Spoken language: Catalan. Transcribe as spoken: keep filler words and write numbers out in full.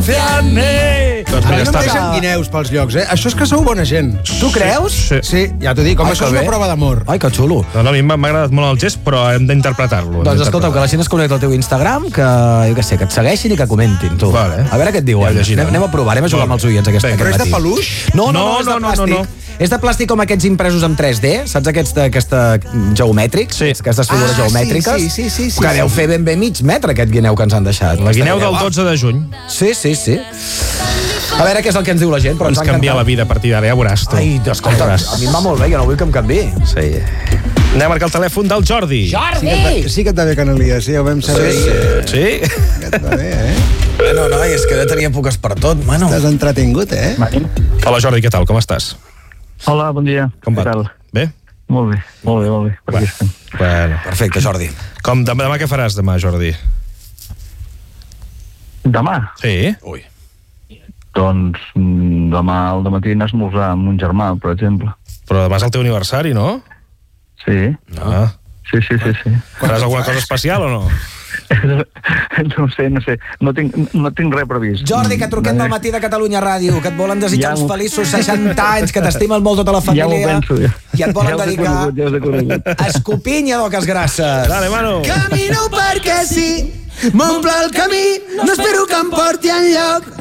Fianne! Doncs mira, Ara no està em deixen bé. guineus pels llocs, eh? Això és que sou bona gent. Tu creus? Sí. Sí, ja t'ho dic, com Ai, això que és una bé. prova d'amor. Ai, que xulo. No, no, a mi m'ha agradat molt el gest, però hem d'interpretar-lo. Doncs escolta, que la gent es connecta al teu Instagram, que jo què sé, que et segueixin i que comentin, tu. Vale. A veure què et diuen. Ja ho llegirem. anem, anem a provar, anem a jugar amb els oients aquest, Vinga. aquest Però és de matí. peluix? No, no, no, No, és de no, no, plàstic. no, no. És de plàstic com aquests impresos en tres D, saps aquests d'aquesta geomètrics? Sí. Aquestes figures Ah, geomètriques? sí, sí, sí, sí, Que sí. deu fer ben bé mig metre aquest guineu que ens han deixat. La guineu del Està dotze de juny. Sí, sí, sí. A veure què és el que ens diu la gent, però ens, Ens ha canvia la encantat. vida a partir d'ara, ja veuràs tu. Ai, escolta, Ja veuràs. a mi em va molt bé, jo no vull que em canvi. Sí. Anem a marcar el telèfon del Jordi. Jordi! Sí que et va bé, Canalies, sí, ja ho vam saber. Sí, Sí? Que et va bé, eh? Bueno, no, és que jo tenia èpoques per tot, bueno. T'has entretingut, eh? Hola, Jordi, què tal? Com estàs? Hola, bon dia. Com va? Què tal? Bé? Molt bé, molt bé, molt bé. Per aquí estem. Bueno. Perfecte, Jordi. Com, demà, demà què faràs, demà, Jordi? Demà? Sí? Ui. Doncs mm, demà al dematí anar a esmorzar amb un germà, per exemple. Però demà és el teu aniversari, no? Sí, Ah. sí, sí, sí. sí. Faràs alguna cosa especial o no? No sé, no sé. No tinc, no tinc res previst. Jordi, que truquem del matí de Catalunya Ràdio, que et volen desitjar Ja uns m'ho- feliços seixanta anys, que t'estimen molt tota la Ja m'ho família. penso, ja. I et volen Ja us he dedicar conegut, ja us he conegut. escopinya d'oques grasses. Dale, mano. Camino perquè sí, m'omple el camí, no espero que em porti enlloc.